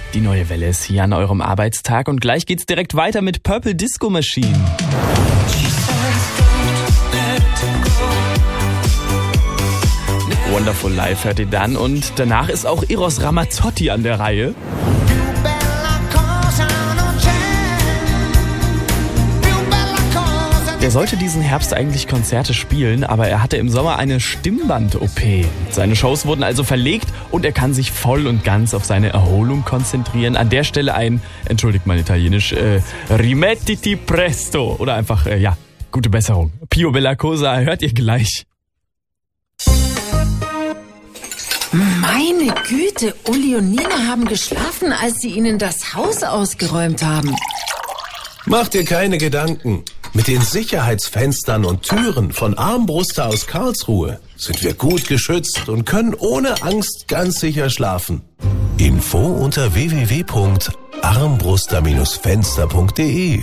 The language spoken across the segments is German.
Die neue Welle ist hier an eurem Arbeitstag und gleich geht's direkt weiter mit Purple Disco Machine. Wonderful Life hört ihr dann und danach ist auch Eros Ramazzotti an der Reihe. Der sollte diesen Herbst eigentlich Konzerte spielen, aber er hatte im Sommer eine Stimmband-OP. Seine Shows wurden also verlegt und er kann sich voll und ganz auf seine Erholung konzentrieren. An der Stelle entschuldigt mein Italienisch, rimettiti presto oder einfach, gute Besserung. Pio Bella Cosa hört ihr gleich. Meine Güte, Uli und Nina haben geschlafen, als sie ihnen das Haus ausgeräumt haben. Mach dir keine Gedanken. Mit den Sicherheitsfenstern und Türen von Armbruster aus Karlsruhe sind wir gut geschützt und können ohne Angst ganz sicher schlafen. Info unter www.armbruster-fenster.de.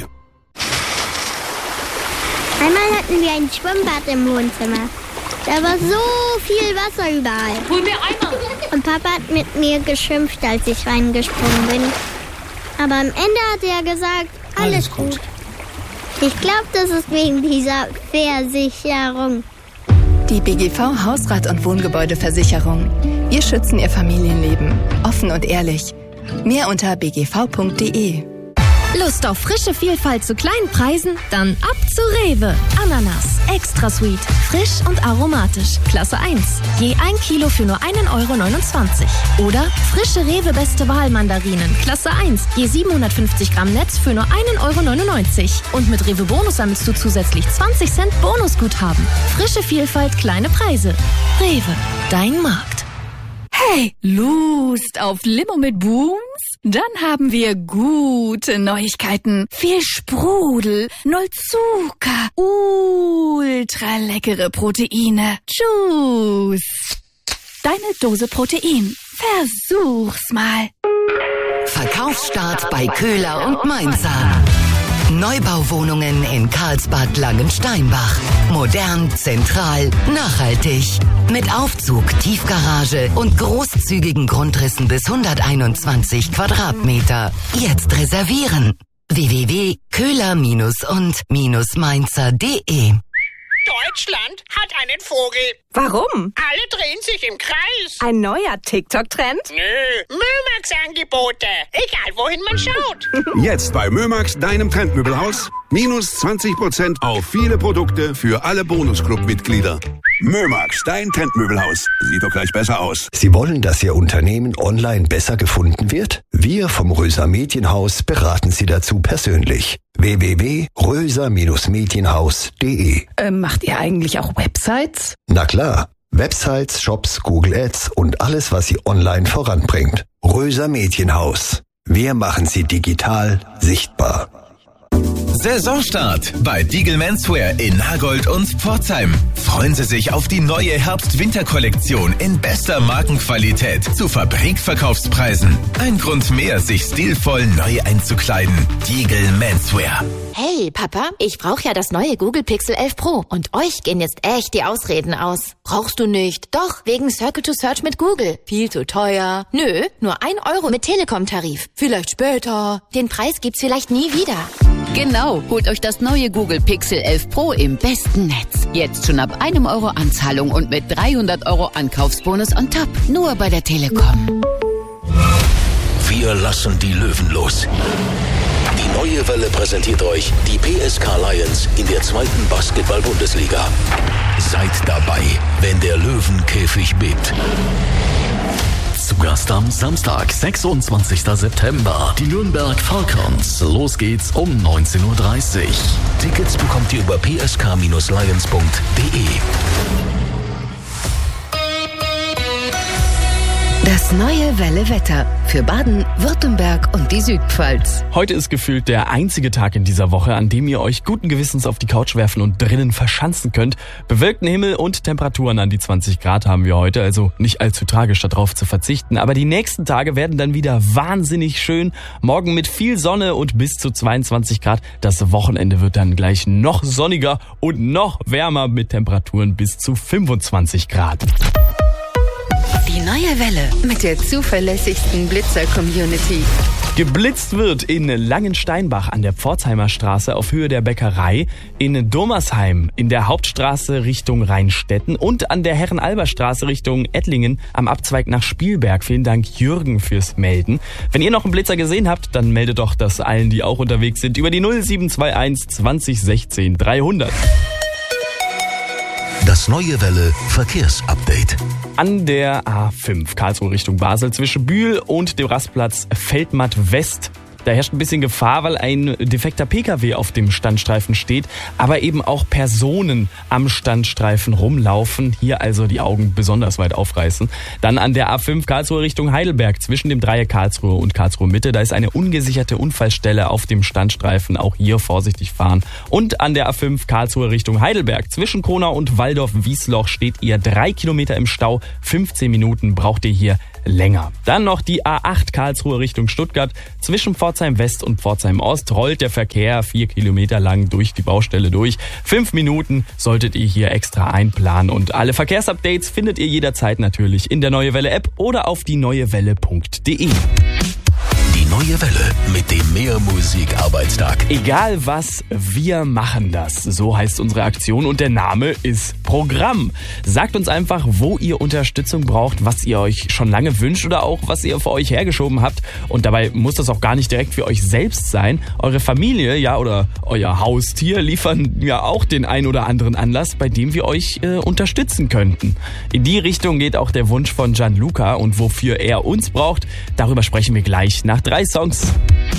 Einmal hatten wir ein Schwimmbad im Wohnzimmer. Da war so viel Wasser überall. Hol mir Eimer. Und Papa hat mit mir geschimpft, als ich reingesprungen bin. Aber am Ende hat er gesagt, alles gut. Ich glaube, das ist wegen dieser Versicherung. Die BGV Hausrat- und Wohngebäudeversicherung. Wir schützen Ihr Familienleben. Offen und ehrlich. Mehr unter bgv.de. Lust auf frische Vielfalt zu kleinen Preisen? Dann ab zu Rewe. Ananas, extra sweet, frisch und aromatisch. Klasse 1. Je 1 Kilo für nur 1,29 €. Oder frische Rewe Beste Wahl Mandarinen. Klasse 1. Je 750 Gramm Netz für nur 1,99 €. Und mit Rewe Bonus sammelst du zusätzlich 20 Cent Bonusguthaben. Frische Vielfalt, kleine Preise. Rewe, dein Markt. Hey, Lust auf Limo mit Booms? Dann haben wir gute Neuigkeiten. Viel Sprudel, 0 Zucker, ultra leckere Proteine. Tschüss. Deine Dose Protein. Versuch's mal. Verkaufsstart bei Köhler und Mainzer. Neubauwohnungen in Karlsbad Langensteinbach. Modern, zentral, nachhaltig. Mit Aufzug, Tiefgarage und großzügigen Grundrissen bis 121 Quadratmeter. Jetzt reservieren. www.köhler-und-mainzer.de. Deutschland hat einen Vogel. Warum? Alle drehen sich im Kreis. Ein neuer TikTok-Trend? Nö, Mömax-Angebote. Egal, wohin man schaut. Jetzt bei Mömax, deinem Trendmöbelhaus. Minus 20% auf viele Produkte für alle Bonusclub-Mitglieder. Mömax, dein Trendmöbelhaus. Sieht doch gleich besser aus. Sie wollen, dass Ihr Unternehmen online besser gefunden wird? Wir vom Röser Medienhaus beraten Sie dazu persönlich. www.röser-medienhaus.de. Macht ihr eigentlich auch Websites? Na klar. Websites, Shops, Google Ads und alles, was Sie online voranbringt. Röser Medienhaus. Wir machen Sie digital sichtbar. Saisonstart bei Diegel Menswear in Nagold und Pforzheim. Freuen Sie sich auf die neue Herbst-Winter-Kollektion in bester Markenqualität zu Fabrikverkaufspreisen. Ein Grund mehr, sich stilvoll neu einzukleiden. Diegel Menswear. Hey, Papa, ich brauche ja das neue Google Pixel 11 Pro und euch gehen jetzt echt die Ausreden aus. Brauchst du nicht? Doch, wegen Circle to Search mit Google. Viel zu teuer. Nö, nur 1 € mit Telekom-Tarif. Vielleicht später. Den Preis gibt's vielleicht nie wieder. Genau, holt euch das neue Google Pixel 11 Pro im besten Netz. Jetzt schon ab 1 € Anzahlung und mit 300 € Ankaufsbonus on top. Nur bei der Telekom. Wir lassen die Löwen los. Die neue Welle präsentiert euch die PSK Lions in der 2. Basketball-Bundesliga. Seid dabei, wenn der Löwenkäfig bebt. Zu Gast am Samstag, 26. September, die Nürnberg Falcons. Los geht's um 19:30 Uhr. Tickets bekommt ihr über psk-lions.de. Das neue Welle-Wetter für Baden, Württemberg und die Südpfalz. Heute ist gefühlt der einzige Tag in dieser Woche, an dem ihr euch guten Gewissens auf die Couch werfen und drinnen verschanzen könnt. Bewölkten Himmel und Temperaturen an die 20 Grad haben wir heute, also nicht allzu tragisch darauf zu verzichten. Aber die nächsten Tage werden dann wieder wahnsinnig schön. Morgen mit viel Sonne und bis zu 22 Grad. Das Wochenende wird dann gleich noch sonniger und noch wärmer mit Temperaturen bis zu 25 Grad. Die Die neue Welle mit der zuverlässigsten Blitzer-Community. Geblitzt wird in Langensteinbach an der Pforzheimer Straße auf Höhe der Bäckerei, in Domersheim in der Hauptstraße Richtung Rheinstetten und an der Herren-Alber-Straße Richtung Ettlingen am Abzweig nach Spielberg. Vielen Dank, Jürgen, fürs Melden. Wenn ihr noch einen Blitzer gesehen habt, dann meldet doch das allen, die auch unterwegs sind, über die 0721 20 16 300. Das neue Welle Verkehrsupdate. An der A5 Karlsruhe Richtung Basel zwischen Bühl und dem Rastplatz Feldmatt West. Da herrscht ein bisschen Gefahr, weil ein defekter Pkw auf dem Standstreifen steht, aber eben auch Personen am Standstreifen rumlaufen. Hier also die Augen besonders weit aufreißen. Dann an der A5 Karlsruhe Richtung Heidelberg zwischen dem Dreieck Karlsruhe und Karlsruhe Mitte. Da ist eine ungesicherte Unfallstelle auf dem Standstreifen. Auch hier vorsichtig fahren. Und an der A5 Karlsruhe Richtung Heidelberg zwischen Kronau und Waldorf-Wiesloch steht ihr 3 Kilometer im Stau. 15 Minuten braucht ihr hier länger. Dann noch die A8 Karlsruhe Richtung Stuttgart. Zwischen Pforzheim West und Pforzheim Ost rollt der Verkehr 4 Kilometer lang durch die Baustelle durch. 5 Minuten solltet ihr hier extra einplanen. Und alle Verkehrsupdates findet ihr jederzeit natürlich in der Neue Welle App oder auf dieneuewelle.de. Die neue Welle mit dem Mehr-Musik-Arbeitstag. Egal was, wir machen das. So heißt unsere Aktion und der Name ist Programm. Sagt uns einfach, wo ihr Unterstützung braucht, was ihr euch schon lange wünscht oder auch was ihr für euch hergeschoben habt. Und dabei muss das auch gar nicht direkt für euch selbst sein. Eure Familie, ja, oder euer Haustier liefern ja auch den ein oder anderen Anlass, bei dem wir euch unterstützen könnten. In die Richtung geht auch der Wunsch von Gianluca und wofür er uns braucht, darüber sprechen wir gleich nach 3 Songs.